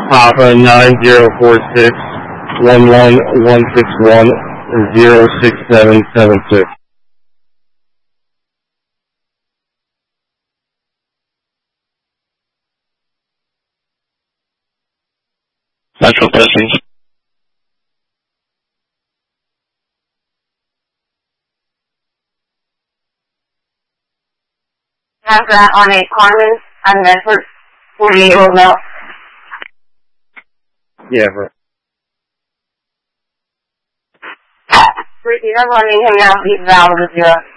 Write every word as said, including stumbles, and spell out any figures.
Papa nine zero four six one one one six one zero six seven seven six. Central testing. Have that on a Carmen and Medford forty-eight old milk. Yeah, bro. Repeat, I'm running him now. He's valid with zero.